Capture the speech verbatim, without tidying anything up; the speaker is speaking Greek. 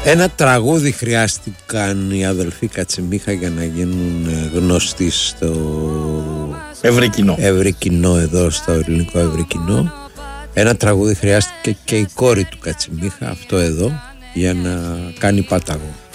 Ένα τραγούδι χρειάστηκαν οι αδελφοί Κατσιμίχα για να γίνουν γνωστοί στο ευρύ κοινό. ευρύ κοινό εδώ, στο ελληνικό ευρύ κοινό. Ένα τραγούδι χρειάστηκε και η κόρη του Κατσιμίχα, αυτό εδώ, για να κάνει πάταγο.